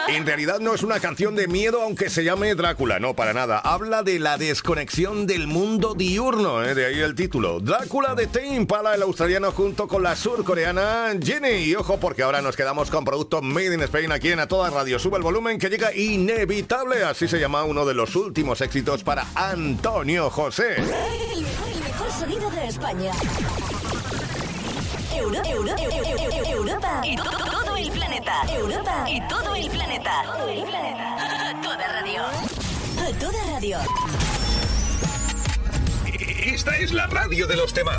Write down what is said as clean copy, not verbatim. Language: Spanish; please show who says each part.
Speaker 1: En realidad no es una canción de miedo, aunque se llame Drácula, no, para nada. Habla de la desconexión del mundo diurno, de ahí el título. Drácula de Tame Impala, el australiano, junto con la surcoreana Jenny. Y ojo, porque ahora nos quedamos con productos Made in Spain aquí en A Toda Radio. Sube el volumen, que llega Inevitable. Así se llama uno de los últimos éxitos para Antonio José.
Speaker 2: El mejor sonido de España. Europa y todo el planeta. Europa y todo el planeta. A Toda Radio. A Toda Radio.
Speaker 3: Esta es la radio de los temas.